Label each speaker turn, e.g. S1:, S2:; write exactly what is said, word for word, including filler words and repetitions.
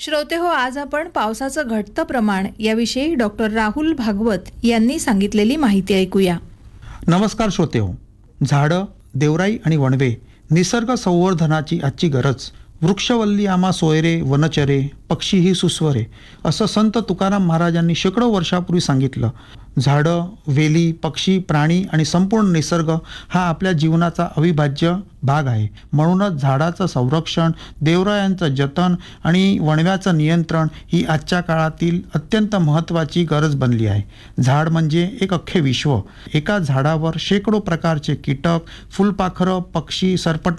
S1: श्रोते हो, आज आपण पावसाचं घटतं प्रमाण याविषयी डॉक्टर राहुल भागवत यांनी सांगितलेली माहिती ऐकूया.
S2: नमस्कार श्रोते हो. झाडं, देवराई आणि वणवे निसर्ग संवर्धनाची आजची गरज. वृक्षवल्ली आम्हा सोयरे वनचरे, पक्षीही सुस्वरे, असं संत तुकाराम महाराजांनी शेकडो वर्षापूर्वी सांगितलं. झाडं, वेली, पक्षी, प्राणी आणि संपूर्ण निसर्ग हा आपल्या जीवनाचा अविभाज्य भाग आहे. म्हणूनच झाडाचं संरक्षण, देवरायांचं जतन आणि वणव्याचं नियंत्रण ही आजच्या काळातील अत्यंत महत्त्वाची गरज बनली आहे. झाड म्हणजे एक अख्खे विश्व. एका झाडावर शेकडो प्रकारचे कीटक, फुलपाखरं, पक्षी, सरपट